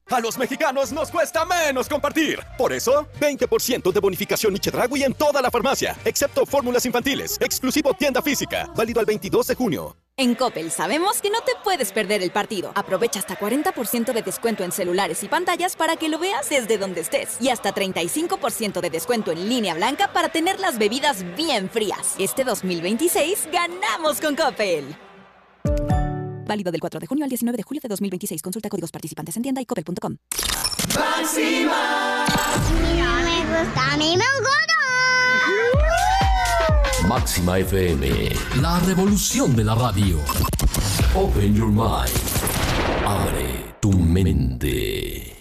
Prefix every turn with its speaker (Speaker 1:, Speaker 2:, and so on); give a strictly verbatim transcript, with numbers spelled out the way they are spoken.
Speaker 1: A los mexicanos nos cuesta menos compartir. Por eso, veinte por ciento de bonificación y Chedraui en toda la farmacia, excepto fórmulas infantiles. Exclusivo tienda física. Válido al veintidós de junio.
Speaker 2: En Coppel sabemos que no te puedes perder el partido. Aprovecha hasta cuarenta por ciento de descuento en celulares y pantallas para que lo veas desde donde estés. Y hasta treinta y cinco por ciento de descuento en línea blanca para tener las bebidas bien frías. Este dos mil veintiséis ganamos con Coppel. Válido del cuatro de junio al diecinueve de julio de dos mil veintiséis. Consulta códigos participantes en tienda y coppel punto com.
Speaker 3: ¡Máxima!
Speaker 4: No me gusta, a mí me gusta.
Speaker 3: Máxima F M, la revolución de la radio. Open your mind. Abre tu mente.